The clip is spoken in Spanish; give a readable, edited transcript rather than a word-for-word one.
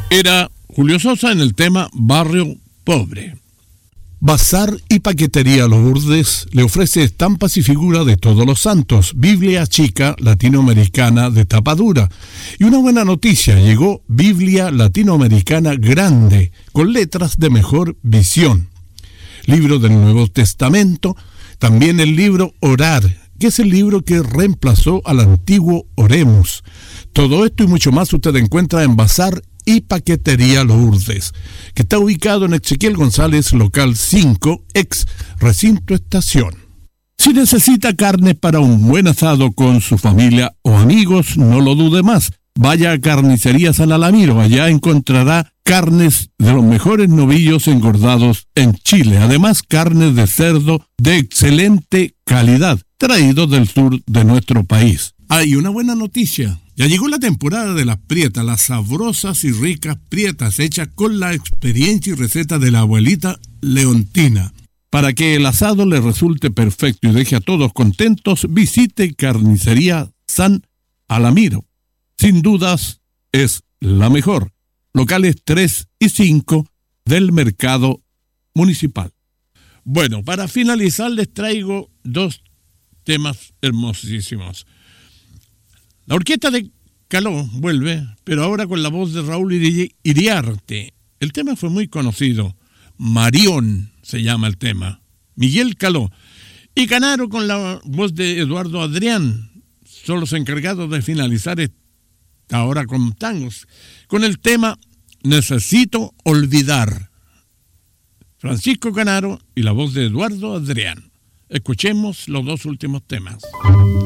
Era Julio Sosa en el tema Barrio Pobre. Bazar y Paquetería Lourdes le ofrece estampas y figuras de todos los santos, Biblia chica latinoamericana de tapa dura. Y una buena noticia, llegó Biblia latinoamericana grande, con letras de mejor visión. Libro del Nuevo Testamento, también el libro Orar, que es el libro que reemplazó al antiguo Oremos. Todo esto y mucho más usted encuentra en Bazar y Paquetería Lourdes, que está ubicado en Ezequiel González, local 5, ex Recinto Estación. Si necesita carne para un buen asado con su familia o amigos, no lo dude más. Vaya a Carnicería San Alamiro, allá encontrará carnes de los mejores novillos engordados en Chile. Además, carnes de cerdo de excelente calidad, traídos del sur de nuestro país. Hay una buena noticia. Ya llegó la temporada de las prietas, las sabrosas y ricas prietas hechas con la experiencia y receta de la abuelita Leontina. Para que el asado le resulte perfecto y deje a todos contentos, visite Carnicería San Alamiro. Sin dudas, es la mejor. Locales 3 y 5 del Mercado Municipal. Bueno, para finalizar les traigo dos temas hermosísimos. La orquesta de Caló vuelve, pero ahora con la voz de Raúl Iriarte. El tema fue muy conocido. Marión se llama el tema. Miguel Caló. Y Canaro con la voz de Eduardo Adrián. Son los encargados de finalizar esta hora con tangos. Con el tema Necesito Olvidar. Francisco Canaro y la voz de Eduardo Adrián. Escuchemos los dos últimos temas.